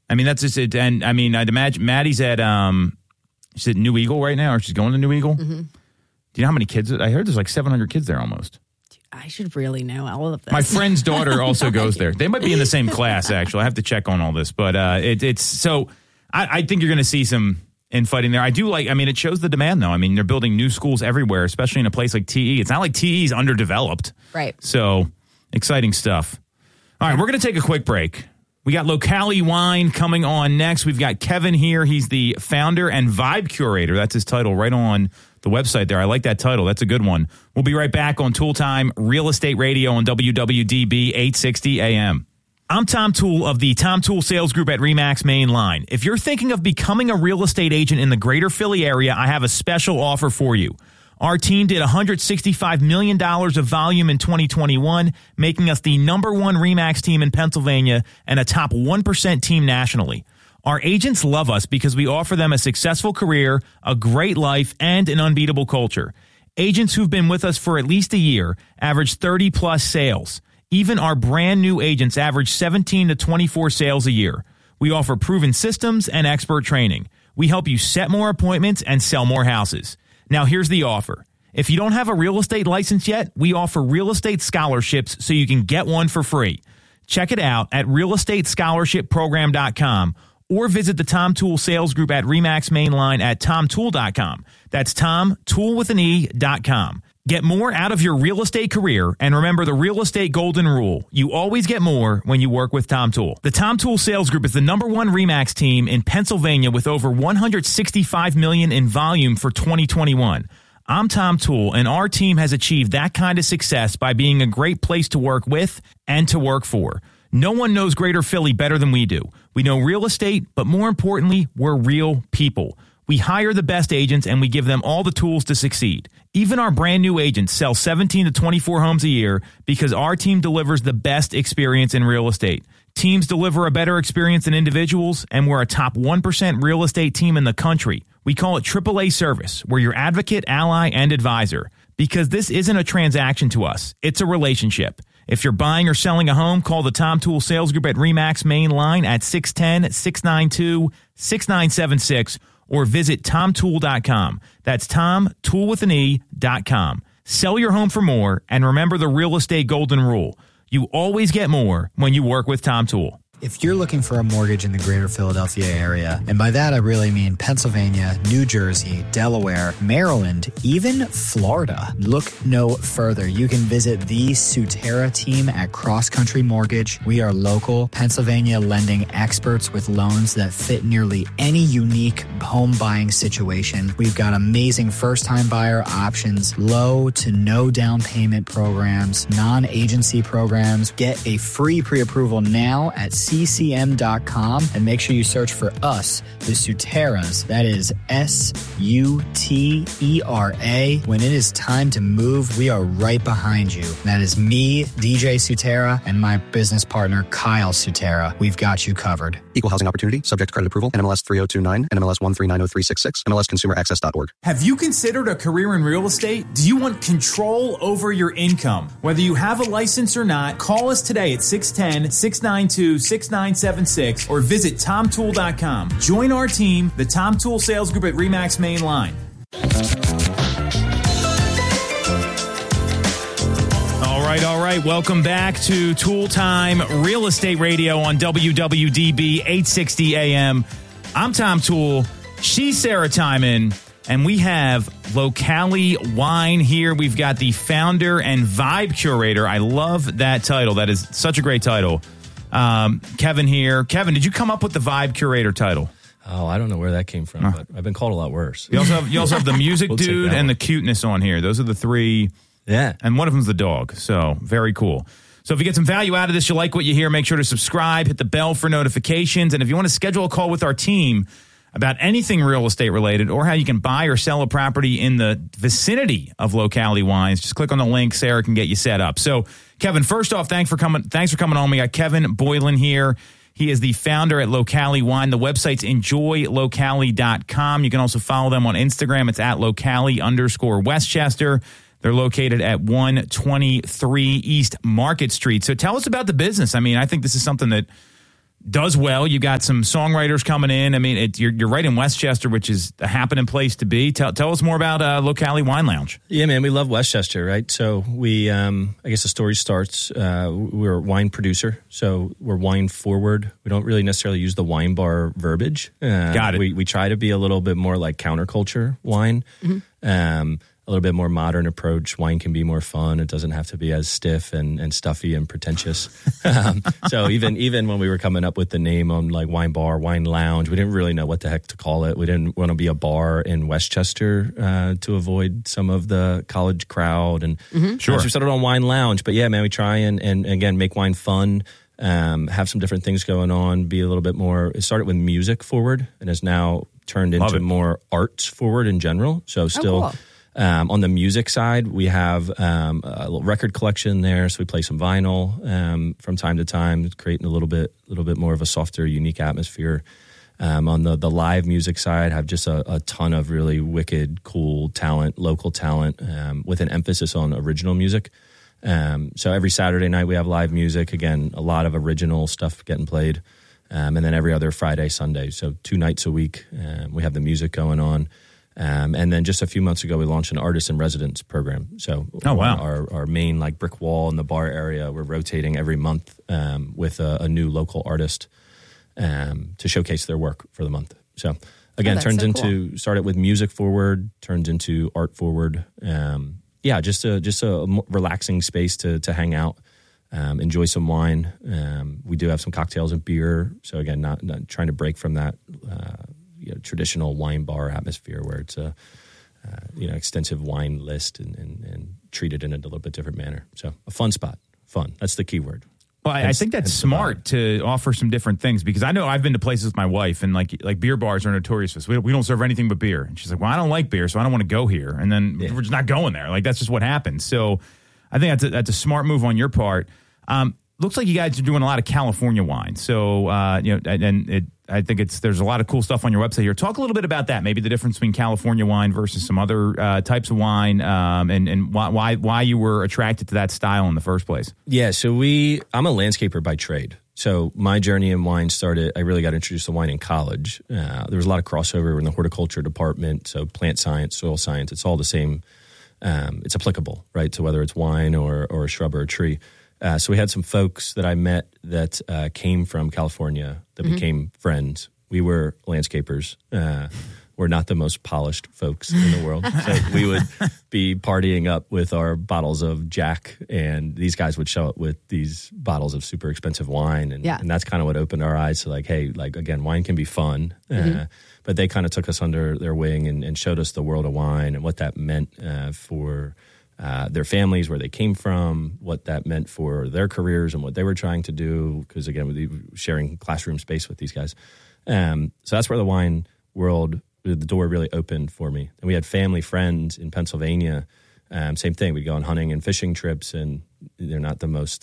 I mean, that's just it. And I mean, I'd imagine Maddie's at she's at New Eagle right now, or she's going to New Eagle. Mm-hmm. Do you know how many kids? I heard there's like 700 kids there almost. I should really know all of this. My friend's daughter also goes there. They might be in the same class, actually. I have to check on all this. But it's so I think you're going to see some infighting there. I do like, I mean, it shows the demand, though. I mean, they're building new schools everywhere, especially in a place like TE. It's not like TE is underdeveloped. Right. So exciting stuff. All right, we're going to take a quick break. We got Locali Wine coming on next. We've got Kevin here. He's the founder and vibe curator. That's his title right on the website there. I like that title. That's a good one. We'll be right back on Tool Time Real Estate Radio on WWDB 860 AM. I'm Tom Toole of the Tom Toole Sales Group at RE/MAX Main Line. If you're thinking of becoming a real estate agent in the greater Philly area, I have a special offer for you. Our team did $165 million of volume in 2021, making us the #1 RE/MAX team in Pennsylvania and a top 1% team nationally. Our agents love us because we offer them a successful career, a great life, and an unbeatable culture. Agents who've been with us for at least a year average 30-plus sales. Even our brand new agents average 17 to 24 sales a year. We offer proven systems and expert training. We help you set more appointments and sell more houses. Now, here's the offer. If you don't have a real estate license yet, we offer real estate scholarships so you can get one for free. Check it out at realestatescholarshipprogram.com or visit the Tom Toole Sales Group at RE/MAX Mainline at tomtoole.com. That's tomtoole.com. Get more out of your real estate career, and remember the real estate golden rule. You always get more when you work with Tom Toole. The Tom Toole Sales Group is the #1 RE/MAX team in Pennsylvania with over $165 million in volume for 2021. I'm Tom Toole, and our team has achieved that kind of success by being a great place to work with and to work for. No one knows Greater Philly better than we do. We know real estate, but more importantly, we're real people. We hire the best agents, and we give them all the tools to succeed. Even our brand new agents sell 17 to 24 homes a year because our team delivers the best experience in real estate. Teams deliver a better experience than individuals, and we're a top 1% real estate team in the country. We call it AAA service. We're your advocate, ally, and advisor. Because this isn't a transaction to us. It's a relationship. If you're buying or selling a home, call the Tom Toole Sales Group at RE/MAX Main Line at 610-692-6976 or visit tomtoole.com. That's tomtoole.com. Sell your home for more, and remember the real estate golden rule. You always get more when you work with Tom Toole. If you're looking for a mortgage in the greater Philadelphia area, and by that I really mean Pennsylvania, New Jersey, Delaware, Maryland, even Florida, look no further. You can visit the Sutera team at Cross Country Mortgage. We are local Pennsylvania lending experts with loans that fit nearly any unique home buying situation. We've got amazing first-time buyer options, low to no down payment programs, non-agency programs. Get a free pre-approval now at ccm.com and make sure you search for us, the Suteras. That is SUTERA. When it is time to move, we are right behind you. That is me, DJ Sutera, and my business partner, Kyle Sutera. We've got you covered. Equal housing opportunity, subject to credit approval, NMLS 3029, NMLS 1390366, MLSconsumeraccess.org. Have you considered a career in real estate? Do you want control over your income? Whether you have a license or not, call us today at 610-692-6976 or visit tomtoole.com. Join our team, the Tom Toole Sales Group at RE/MAX Main Line. All right. Welcome back to Tool Time Real Estate Radio on WWDB 860 AM. I'm Tom Toole. She's Sarah Timon. And we have Locali Wine here. We've got the founder and vibe curator. I love that title. That is such a great title. Kevin here. Kevin, did you come up with the vibe curator title? Oh, I don't know where that came from, but I've been called a lot worse. You also have the music dude and the cuteness on here. Those are the three. Yeah. And one of them's the dog. So very cool. So if you get some value out of this, you like what you hear, make sure to subscribe, hit the bell for notifications. And if you want to schedule a call with our team about anything real estate related or how you can buy or sell a property in the vicinity of Locali Wines, just click on the link. Sarah can get you set up. So, Kevin, first off, thanks for coming on. We got Kevin Boylan here. He is the founder at Locali Wine. The website's enjoylocali.com. You can also follow them on Instagram. It's at Locali_Westchester. They're located at 123 East Market Street. So tell us about the business. I mean, I think this is something that does well. You got some songwriters coming in. I mean, you're right in Westchester, which is a happening place to be. Tell us more about Locali Wine Lounge. Yeah, man, we love Westchester, right? So we, I guess the story starts, we're a wine producer, so we're wine forward. We don't really necessarily use the wine bar verbiage. Got it. We try to be a little bit more like counterculture wine. A little bit more modern approach. Wine can be more fun. It doesn't have to be as stiff and stuffy and pretentious. So even when we were coming up with the name on like wine bar, wine lounge, we didn't really know what the heck to call it. We didn't want to be a bar in Westchester to avoid some of the college crowd. And Sure. So we started on wine lounge. But yeah, man, we try and again, make wine fun. Have some different things going on, be a little bit more. It started with music forward and has now turned Love into it. more arts forward in general. So still... cool. On the music side, we have a little record collection there, so we play some vinyl from time to time, creating a little bit more of a softer, unique atmosphere. On the live music side, have just a ton of really wicked, cool talent, local talent, with an emphasis on original music. So every Saturday night we have live music. Again, a lot of original stuff getting played, and then every other Friday, Sunday. So 2 nights a week, we have the music going on. And then just a few months ago, we launched an artist in residence program. So Oh, wow. our main like brick wall in the bar area, we're rotating every month with a new local artist to showcase their work for the month. So again, that's turns so into, started with music forward, turns into art forward. Just a more relaxing space to hang out, enjoy some wine. We do have some cocktails and beer. So again, not trying to break from that traditional wine bar atmosphere where it's a extensive wine list and treated in a little bit different manner. So a fun spot, fun. That's the key word. Well, I think that's smart to offer some different things because I know I've been to places with my wife and like beer bars are notorious for this. We don't serve anything but beer. And she's like, well, I don't like beer, so I don't want to go here. And then we're just not going there. Like, that's just what happens. So I think that's a smart move on your part. Looks like you guys are doing a lot of California wine. So, I think there's a lot of cool stuff on your website here. Talk a little bit about that, maybe the difference between California wine versus some other types of wine, and why you were attracted to that style in the first place. Yeah, so I'm a landscaper by trade. So my journey in wine started, I really got introduced to wine in college. There was a lot of crossover in the horticulture department, so plant science, soil science, it's all the same. It's applicable, right, to whether it's wine or a shrub or a tree. So we had some folks that I met that came from California that became friends. We were landscapers. We're not the most polished folks in the world. So we would be partying up with our bottles of Jack, and these guys would show up with these bottles of super expensive wine. And that's kind of what opened our eyes to like, hey, like, again, wine can be fun. But they kind of took us under their wing and showed us the world of wine and what that meant for their families, where they came from, what that meant for their careers and what they were trying to do. Because again, with sharing classroom space with these guys. So that's where the wine world, the door really opened for me. And we had family friends in Pennsylvania. Same thing. We'd go on hunting and fishing trips, and they're not the most,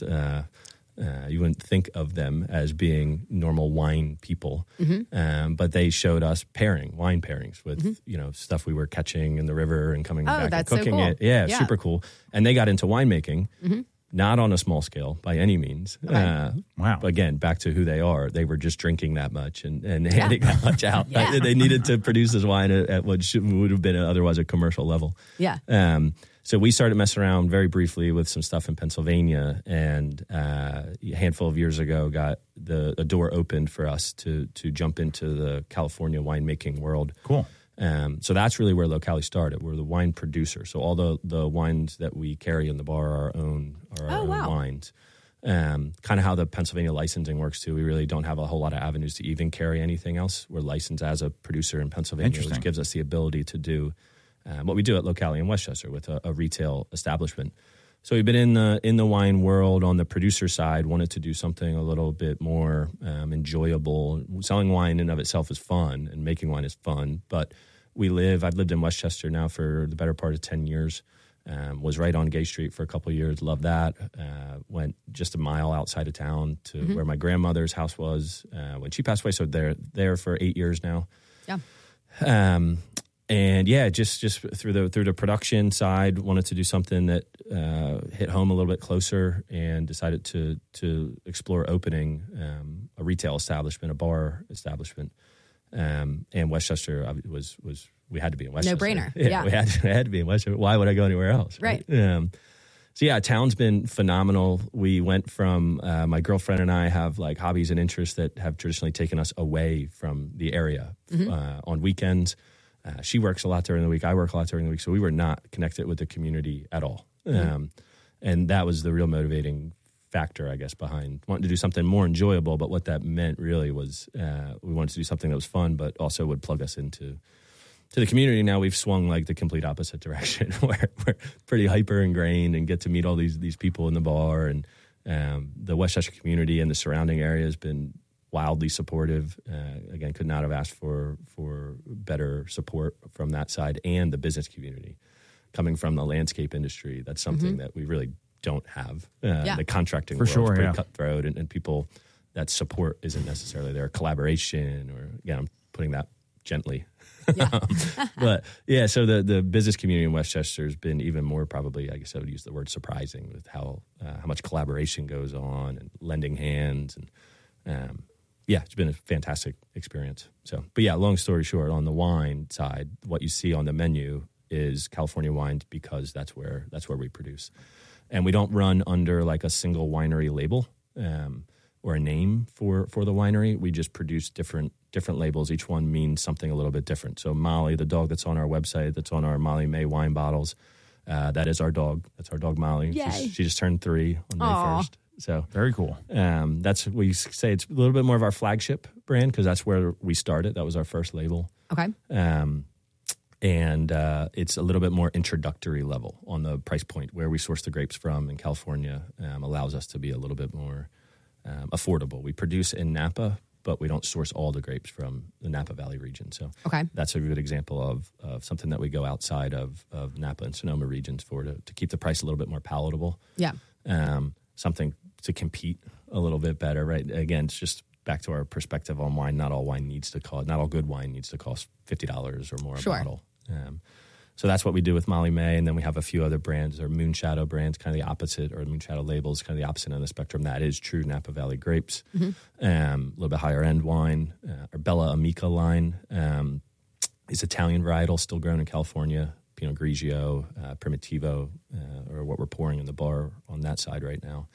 you wouldn't think of them as being normal wine people. But they showed us wine pairings with, stuff we were catching in the river and coming back and that's so cooking cool. it. Yeah, super cool. And they got into winemaking. Not on a small scale by any means. Right. Wow. But again, back to who they are. They were just drinking that much and handing that much out. Yeah. They needed to produce this wine at what would have been otherwise a commercial level. Yeah. So we started messing around very briefly with some stuff in Pennsylvania, and a handful of years ago got a door opened for us to jump into the California winemaking world. Cool. So that's really where Locali started. We're the wine producer. So all the wines that we carry in the bar are our own wines. Kind of how the Pennsylvania licensing works too. We really don't have a whole lot of avenues to even carry anything else. We're licensed as a producer in Pennsylvania, which gives us the ability to do what we do at Locali in Westchester with a retail establishment. So we've been in the wine world on the producer side, wanted to do something a little bit more enjoyable. Selling wine in and of itself is fun, and making wine is fun. But I've lived in Westchester now for the better part of 10 years. Was right on Gay Street for a couple of years. Loved that. Went just a mile outside of town to where my grandmother's house was when she passed away. So they're there for 8 years now. Yeah. And yeah, just through the production side, wanted to do something that hit home a little bit closer, and decided to explore opening a retail establishment, a bar establishment. And Westchester was we had to be in Westchester. No brainer. Yeah. We had to be in Westchester. Why would I go anywhere else? Right. So yeah, town's been phenomenal. We went from my girlfriend and I have like hobbies and interests that have traditionally taken us away from the area on weekends. She works a lot during the week. I work a lot during the week. So we were not connected with the community at all. And that was the real motivating factor, I guess, behind wanting to do something more enjoyable. But what that meant really was we wanted to do something that was fun, but also would plug us into the community. Now we've swung like the complete opposite direction, where we're pretty hyper ingrained and get to meet all these people in the bar. And the Westchester community and the surrounding area has been wildly supportive. Again, could not have asked for better support from that side, and the business community. Coming from the landscape industry, that's something that we really don't have. The contracting world is pretty cutthroat, and people, that support isn't necessarily there. Collaboration, or again, I'm putting that gently. But yeah, so the business community in Westchester has been even more, probably, I guess I would use the word surprising, with how much collaboration goes on and lending hands. And yeah, it's been a fantastic experience. So, but yeah, long story short, on the wine side, what you see on the menu is California wines, because that's where we produce. And we don't run under like a single winery label or a name for the winery. We just produce different labels. Each one means something a little bit different. So Molly, the dog that's on our website, that's on our Molly May wine bottles, that is our dog. That's our dog Molly. She just turned 3 on May 1st. So very cool. That's, we say it's a little bit more of our flagship brand, because that's where we started. That was our first label. Okay. And it's a little bit more introductory level on the price point. Where we source the grapes from in California allows us to be a little bit more affordable. We produce in Napa, but we don't source all the grapes from the Napa Valley region. So that's a good example of something that we go outside of Napa and Sonoma regions to keep the price a little bit more palatable. Yeah. Something to compete a little bit better, right? Again, it's just back to our perspective on wine. Not all good wine needs to cost $50 or more a bottle. So that's what we do with Molly May. And then we have a few other brands, or Moonshadow brands, kind of the opposite, or Moonshadow labels, kind of the opposite end of the spectrum. That is true Napa Valley grapes. A little bit higher end wine. Our Bella Amica line is Italian varietal, still grown in California. Pinot Grigio, Primitivo, or what we're pouring in the bar on that side right now.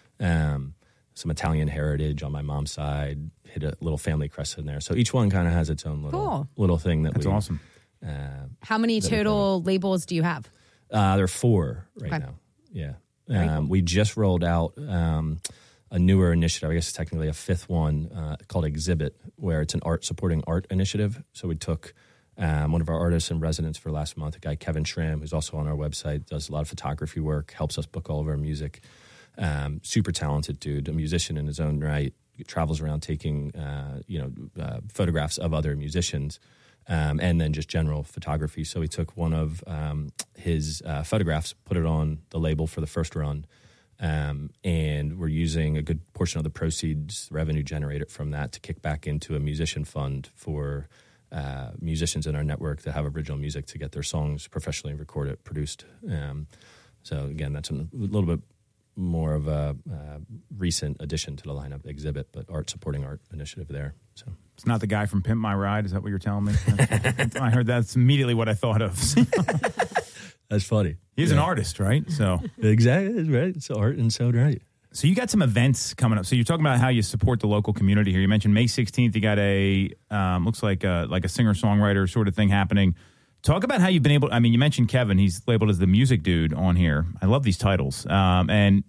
Some Italian heritage on my mom's side, hit a little family crest in there. So each one kind of has its own little thing. That's awesome. How many total labels do you have? There are 4 right now. Yeah. Cool. We just rolled out a newer initiative. I guess it's technically a 5th one called Exhibit, where it's an supporting art initiative. So we took one of our artists in residence for last month, a guy, Kevin Schramm, who's also on our website, does a lot of photography work, helps us book all of our music. Super talented dude, a musician in his own right, travels around taking, photographs of other musicians, and then just general photography. So we took one of his photographs, put it on the label for the first run, and we're using a good portion of the proceeds, revenue generated from that, to kick back into a musician fund for musicians in our network that have original music to get their songs professionally recorded, produced. So again, that's a little bit more of a recent addition to the lineup, Exhibit, but supporting art initiative there. So it's not the guy from Pimp My Ride. Is that what you're telling me? I heard that's immediately what I thought of. That's funny. He's an artist, right? So exactly, right. It's art and so right. So you got some events coming up. So you're talking about how you support the local community here. You mentioned May 16th. You got a looks like a singer-songwriter sort of thing happening. Talk about how you've been able. I mean, you mentioned Kevin. He's labeled as the music dude on here. I love these titles. And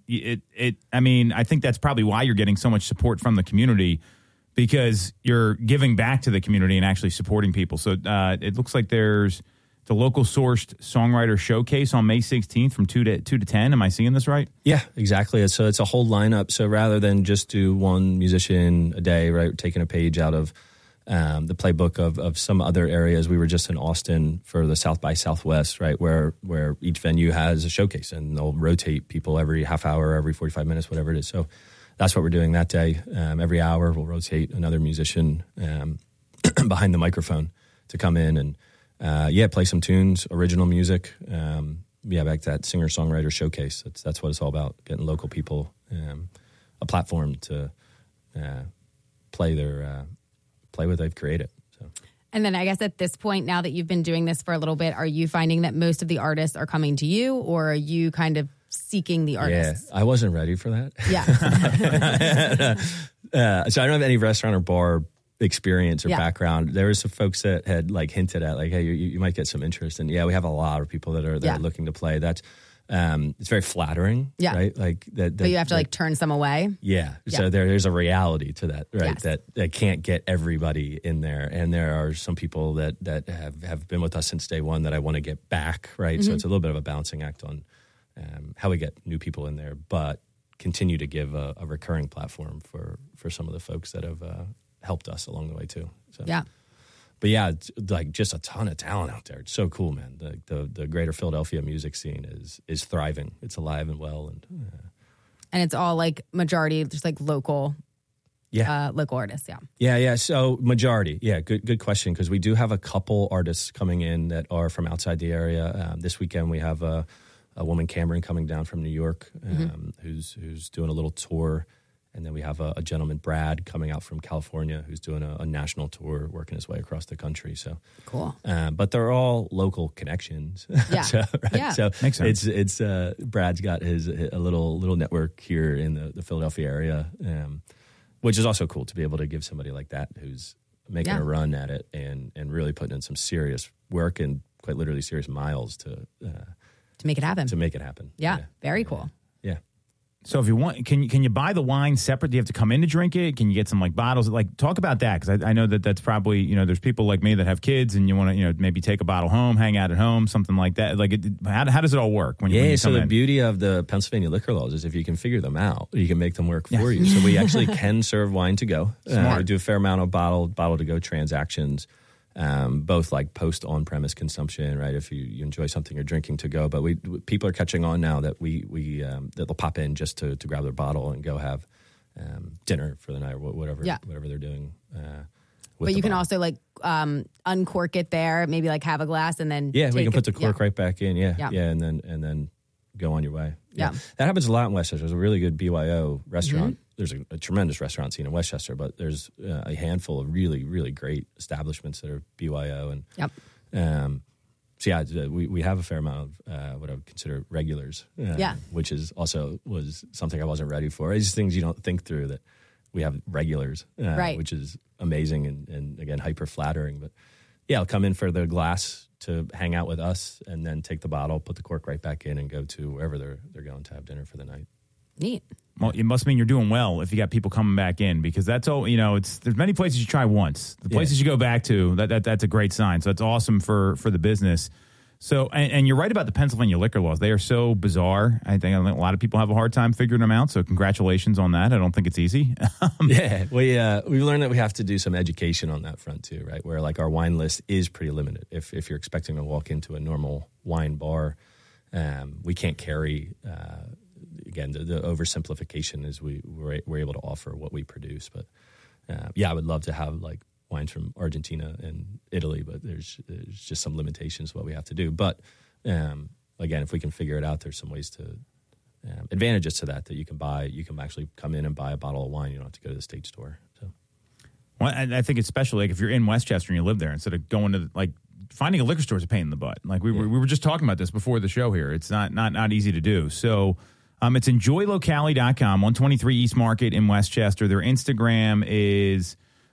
I think that's probably why you're getting so much support from the community, because you're giving back to the community and actually supporting people. So it looks like there's the local sourced songwriter showcase on May 16th from 2 to 10. Am I seeing this right? Yeah, exactly. So it's a whole lineup. So rather than just do one musician a day, right, taking a page out of the playbook of some other areas. We were just in Austin for the South by Southwest, right, where each venue has a showcase, and they'll rotate people every half hour, every 45 minutes, whatever it is. So that's what we're doing that day. Every hour we'll rotate another musician behind the microphone to come in play some tunes, original music. Back to that singer-songwriter showcase. That's what it's all about, getting local people a platform to play what they've created. So. And then I guess at this point, now that you've been doing this for a little bit, are you finding that most of the artists are coming to you, or are you kind of seeking the artists? Yeah, I wasn't ready for that. Yeah. So I don't have any restaurant or bar experience or background. There were some folks that had like hinted at like, hey, you might get some interest. And we have a lot of people that are looking to play. That's it's very flattering, right? Like that. But you have to like turn some away. Yeah. So there's a reality to that, right? Yes. That can't get everybody in there. And there are some people that have been with us since day one that I want to get back, right? So it's a little bit of a balancing act on how we get new people in there, but continue to give a recurring platform for some of the folks that have helped us along the way too. So. Yeah. But it's like just a ton of talent out there. It's so cool, man. The greater Philadelphia music scene is thriving. It's alive and well. And it's all like majority just like local artists. Yeah. So majority. Yeah. Good question. Because we do have a couple artists coming in that are from outside the area. This weekend we have a woman, Cameron, coming down from New York, who's doing a little tour. And then we have a gentleman, Brad, coming out from California, who's doing a national tour, working his way across the country. So cool. But they're all local connections. Yeah. So makes sense. It's Brad's got a little network here in the Philadelphia area, which is also cool to be able to give somebody like that who's making a run at it and really putting in some serious work and quite literally serious miles to make it happen. Yeah. Very cool. Yeah. So if you want, can you buy the wine separate? Do you have to come in to drink it? Can you get some like bottles? Like talk about that, because I know that's probably, there's people like me that have kids and you want to maybe take a bottle home, hang out at home, something like that. Like how does it all work when you so come the in? beauty of the Pennsylvania liquor laws is if you can figure them out, you can make them work for you. So we actually can serve wine to go. We do a fair amount of bottle to go transactions. Both like post on-premise consumption, right? If you enjoy something you're drinking to go, but people are catching on now that that they'll pop in just to grab their bottle and go have dinner for the night or whatever they're doing. But you can also like uncork it there, maybe like have a glass and then we can put the cork right back in, and then go on your way. Yeah. That happens a lot in Westchester. There's a really good BYO restaurant. There's a tremendous restaurant scene in Westchester, but there's a handful of really, really great establishments that are BYO. And we have a fair amount of what I would consider regulars, which is was something I wasn't ready for. It's just things you don't think through, that we have regulars, which is amazing and again, hyper flattering. But I'll come in for the glass to hang out with us and then take the bottle, put the cork right back in and go to wherever they're going to have dinner for the night. Neat. Well, it must mean you're doing well if you got people coming back in, because that's all, there's many places you try once. The places you go back to, that's a great sign. So that's awesome for the business. So, and you're right about the Pennsylvania liquor laws. They are so bizarre. I think a lot of people have a hard time figuring them out. So congratulations on that. I don't think it's easy. We've learned that we have to do some education on that front too, right? Where like our wine list is pretty limited. If you're expecting to walk into a normal wine bar, we can't carry, again, the oversimplification is we're able to offer what we produce. But I would love to have like wines from Argentina and Italy, but there's just some limitations to what we have to do. But again, if we can figure it out, there's some ways to advantages to that you can buy. You can actually come in and buy a bottle of wine. You don't have to go to the state store. So, well, I think especially like if you're in Westchester and you live there, instead of going to like finding a liquor store is a pain in the butt. Like we were just talking about this before the show here. It's not easy to do. So. It's enjoylocali.com, 123 East Market in Westchester. Their Instagram is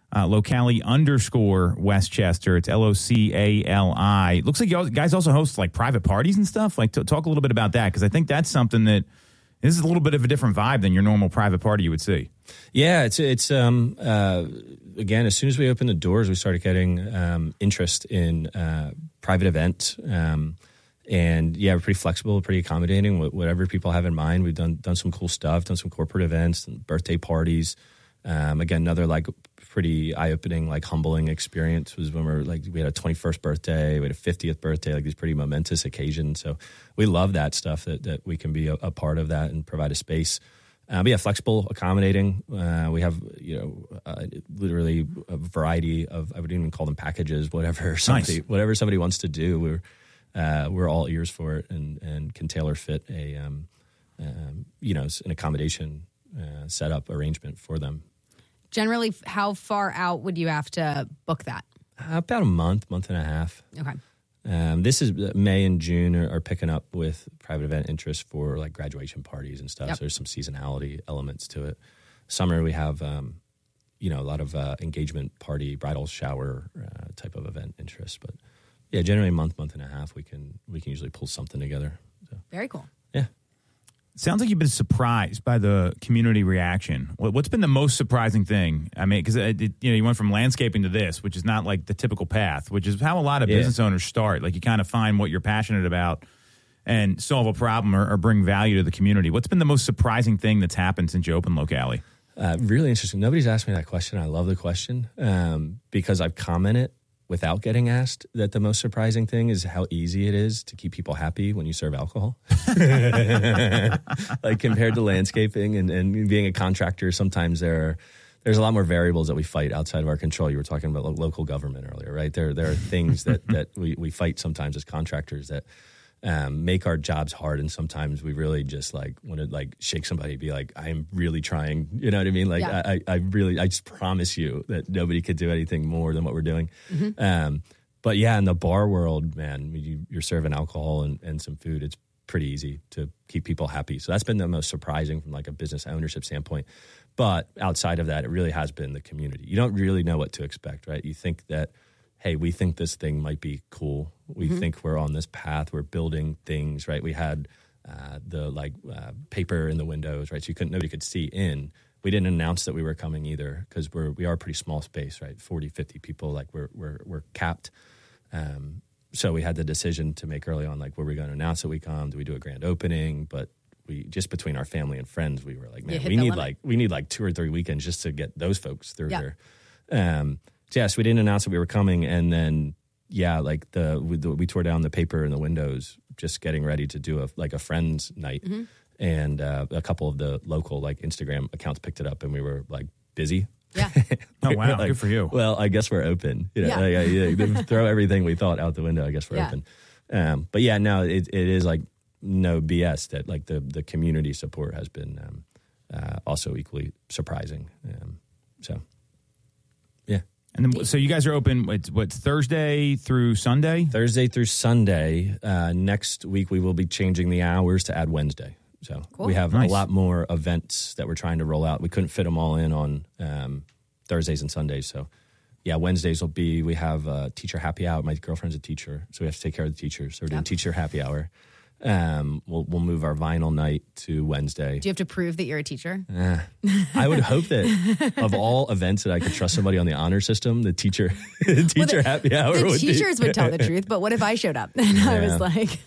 locali_Westchester. It's LOCALI. Looks like you guys also host like private parties and stuff. Like talk a little bit about that, because I think that's something that this is a little bit of a different vibe than your normal private party you would see. Yeah, it's again, as soon as we opened the doors, we started getting interest in private events. And we're pretty flexible, pretty accommodating, whatever people have in mind. We've done some cool stuff, done some corporate events and birthday parties. Again, another like pretty eye-opening, like humbling experience was when we had a 21st birthday, we had a 50th birthday, like these pretty momentous occasions. So we love that stuff that we can be a part of that and provide a space. But yeah, flexible, accommodating. We have, literally a variety of, I would even call them packages, whatever somebody wants to do. We're all ears for it and can tailor fit an accommodation setup arrangement for them. Generally, how far out would you have to book that? About a month and a half. Okay. This is May and June are picking up with private event interest for like graduation parties and stuff. Yep. So there's some seasonality elements to it. Summer we have, a lot of engagement party, bridal shower type of event interest. But yeah, generally a month and a half, we can usually pull something together. So, Very cool. yeah. Sounds like you've been surprised by the community reaction. What's been the most surprising thing? I mean, because you went from landscaping to this, which is not like the typical path, which is how a lot of business owners start. Like you kind of find what you're passionate about and solve a problem or bring value to the community. What's been the most surprising thing that's happened since you opened Locally? Really interesting. Nobody's asked me that question. I love the question because I've commented without getting asked that the most surprising thing is how easy it is to keep people happy when you serve alcohol. Like compared to landscaping and being a contractor, sometimes there's a lot more variables that we fight outside of our control. You were talking about local government earlier, right? There are things that we fight sometimes as contractors that make our jobs hard, and sometimes we really just like want to like shake somebody and be like, I'm really trying, you know what I mean? Like I just promise you that nobody could do anything more than what we're doing. Mm-hmm. But yeah, in the bar world, man, you're serving alcohol and some food. It's pretty easy to keep people happy. So that's been the most surprising from like a business ownership standpoint. But outside of that, it really has been the community. You don't really know what to expect, right? You think that, hey, we think this thing might be cool. We think we're on this path. We're building things, right? We had the paper in the windows, right? So nobody could see in. We didn't announce that we were coming either because we are a pretty small space, right? 40, 50 people, like we're capped. So we had the decision to make early on, like, were we going to announce that we come? Do we do a grand opening? But we just between our family and friends, we were like, man, we need like 2 or 3 weekends just to get those folks through there. So yes, we didn't announce that we were coming, and then we tore down the paper in the windows, just getting ready to do a friends night, and a couple of the local like Instagram accounts picked it up, and we were like busy. Yeah. Oh wow, like, good for you. Well, I guess we're open. You know, throw everything we thought out the window. I guess we're open. But yeah, no, it is like no BS that like the community support has been also equally surprising. So. And then, so you guys are open, what's Thursday through Sunday? Thursday through Sunday. Next week, we will be changing the hours to add Wednesday. So we have a lot more events that we're trying to roll out. We couldn't fit them all in on Thursdays and Sundays. So, yeah, Wednesdays we have a teacher happy hour. My girlfriend's a teacher, so we have to take care of the teachers. So we're doing teacher happy hour. We'll move our vinyl night to Wednesday. Do you have to prove that you're a teacher? I would hope that of all events that I could trust somebody on the honor system, the teacher happy hour the teachers would tell the truth, but what if I showed up and I was like,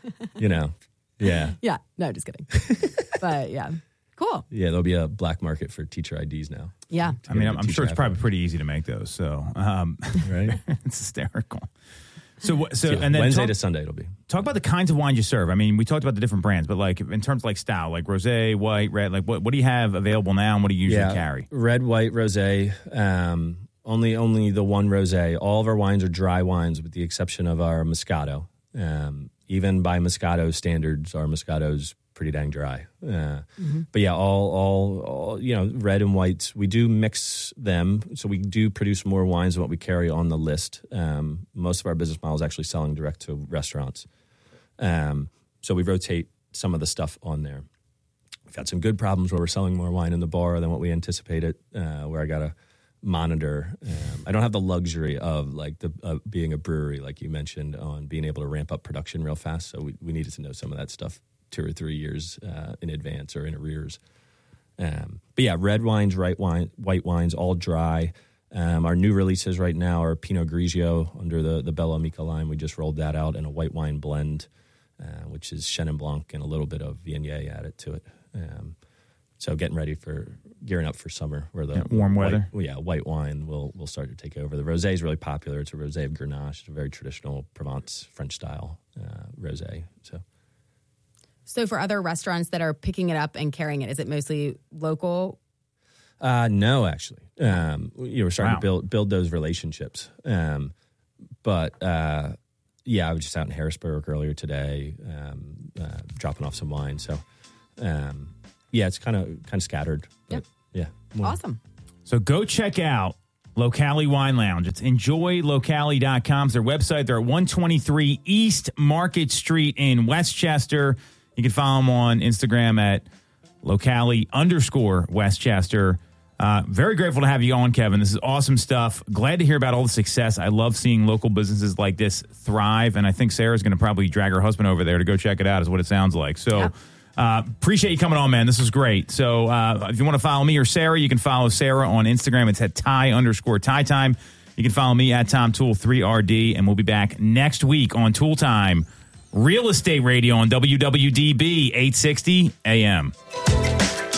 yeah, no, just kidding. But yeah, cool. Yeah, there'll be a black market for teacher IDs now. Yeah, I mean, I'm sure it's probably pretty easy to make those. So, right, it's hysterical. So and then Wednesday to Sunday it'll be. Talk about the kinds of wines you serve. I mean, we talked about the different brands, but like in terms of like style, like rosé, white, red, like what do you have available now and what do you usually carry? Red, white, rosé. Only the one rosé. All of our wines are dry wines with the exception of our Moscato. Even by Moscato standards, our Moscato's pretty dang dry. But yeah, all red and whites. We do mix them, so we do produce more wines than what we carry on the list. Most of our business model is actually selling direct to restaurants. So we rotate some of the stuff on there. We've had some good problems where we're selling more wine in the bar than what we anticipated, where I got to monitor. I don't have the luxury of like being a brewery, like you mentioned, on being able to ramp up production real fast. So we needed to know some of that stuff 2 or 3 years in advance or in arrears. But yeah, red wines, white wines, all dry. Our new releases right now are Pinot Grigio under the Bella Amica line. We just rolled that out, and a white wine blend, which is Chenin Blanc and a little bit of Viognier added to it. So gearing up for summer, where the warm weather. White wine will start to take over. The rosé is really popular. It's a rosé of Grenache. It's a very traditional Provence French style rosé. So for other restaurants that are picking it up and carrying it, is it mostly local? No, actually. We're starting to build those relationships. But I was just out in Harrisburg earlier today, dropping off some wine. So, it's kind of scattered. But, Awesome. So go check out Locali Wine Lounge. It's enjoylocali.com. It's their website. They're at 123 East Market Street in Westchester. You can follow them on Instagram at Locali_Westchester. Very grateful to have you on, Kevin. This is awesome stuff. Glad to hear about all the success. I love seeing local businesses like this thrive, and I think Sarah's going to probably drag her husband over there to go check it out, is what it sounds like. So appreciate you coming on, man. This was great. So if you want to follow me or Sarah, you can follow Sarah on Instagram. It's at Ty_Ty Time. You can follow me at TomTool3RD, and we'll be back next week on Tool Time, Real Estate Radio on WWDB 860 AM.